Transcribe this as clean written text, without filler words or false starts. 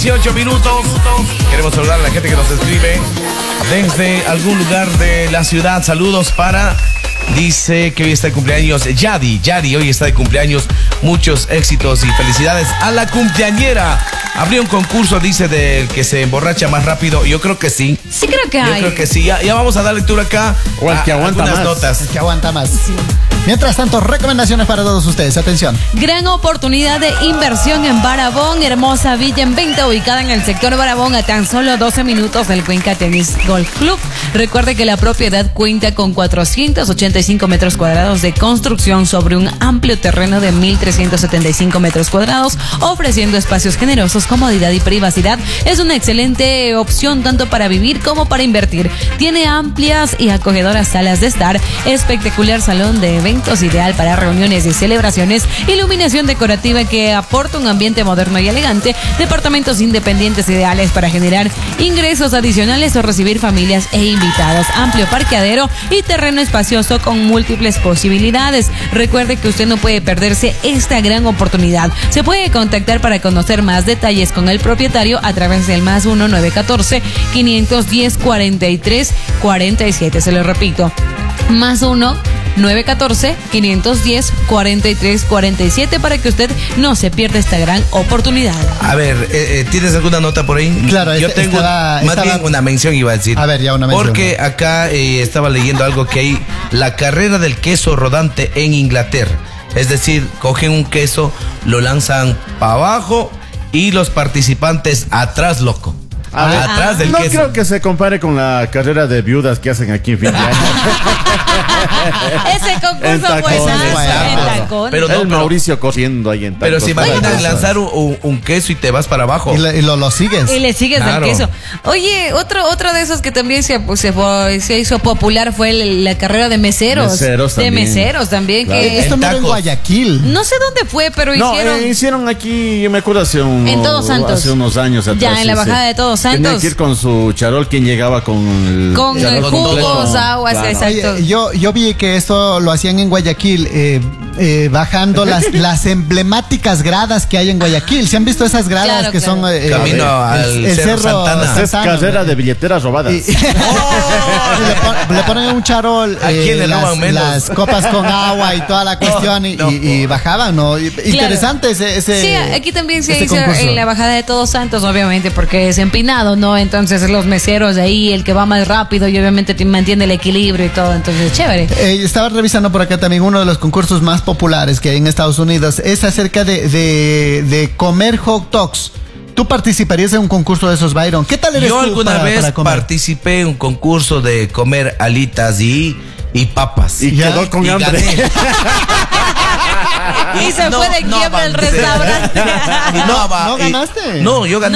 18 minutos. Queremos saludar a la gente que nos escribe desde algún lugar de la ciudad. Saludos para... Dice que hoy está de cumpleaños Yadi, hoy está de cumpleaños. Muchos éxitos y felicidades a la cumpleañera. Habría un concurso, dice, del que se emborracha más rápido. Yo creo que sí. Sí, creo que hay. Yo creo que sí. Ya vamos a dar lectura acá. O el que aguanta más. Notas. El que aguanta más. Sí. Mientras tanto, recomendaciones para todos ustedes. Atención. Gran oportunidad de inversión en Barabón. Hermosa villa en venta ubicada en el sector Barabón a tan solo 12 minutos del Cuenca Tenis Golf Club. Recuerde que la propiedad cuenta con 485 metros cuadrados de construcción sobre un amplio terreno de 1.375 metros cuadrados, ofreciendo espacios generosos, comodidad y privacidad. Es una excelente opción tanto para vivir como para invertir. Tiene amplias y acogedoras salas de estar, espectacular salón de eventos ideal para reuniones y celebraciones, iluminación decorativa que aporta un ambiente moderno y elegante, departamentos independientes ideales para generar ingresos adicionales o recibir familias e invitados, amplio parqueadero y terreno espacioso con múltiples posibilidades. Recuerde que usted no puede perderse esta gran oportunidad. Se puede contactar para conocer más detalles con el propietario a través del +1 914 510 43 47. Se lo repito, +1 914 510 43 47 para que usted no se pierda esta gran oportunidad. A ver, ¿tienes alguna nota por ahí? Claro, yo tengo bien una mención, iba a decir. A ver, ya una mención. Porque acá estaba leyendo algo que hay la carrera del queso rodante en Inglaterra. Es decir, cogen un queso, lo lanzan para abajo y los participantes atrás, loco. Atrás del queso. No creo que se compare con la carrera de viudas que hacen aquí en fin de año. Ese concurso fue en tacones. Pero Mauricio corriendo ahí en tacos. Pero si imaginan lanzar un queso y te vas para abajo. Y lo sigues. Y le sigues Claro. el queso. Oye, otro de esos que también se hizo popular fue la carrera de meseros. También. De meseros también. Claro. Que Esto no era en tacos. Guayaquil. no sé dónde fue, pero No, hicieron hicieron aquí, yo me acuerdo en Todos Santos. hace unos años atrás. Ya, en la bajada de Todos Tenían Santos. que ir con su charol, quien llegaba con el charol jugos, completo. aguas, Claro. exacto. Oye, yo vi que esto lo hacían en Guayaquil, bajando las emblemáticas gradas que hay en Guayaquil. ¿Se han visto esas gradas Claro, que claro. son Camino al Cerro Santana. Es carrera de billeteras robadas. Y le ponen un charol, ¿A quién le roban menos? las copas con agua y toda la cuestión y bajaban, ¿no? Interesante ese Sí, aquí también se ese hizo concurso. en la bajada de Todos Santos, obviamente, porque es empinado, ¿no? Entonces los meseros de ahí, el que va más rápido y obviamente te mantiene el equilibrio y todo, entonces chévere. Estaba revisando por acá también uno de los concursos más populares que hay en Estados Unidos. Es acerca de comer hot dogs. ¿Tú participarías en un concurso de esos, Byron? ¿Qué tal eres Yo tú alguna para vez comer? participé en un concurso de comer alitas y papas. Y quedó con hambre. gané. Y se fue de quiebra el avancé. restaurante. Y ¿No ganaste? No, yo gané.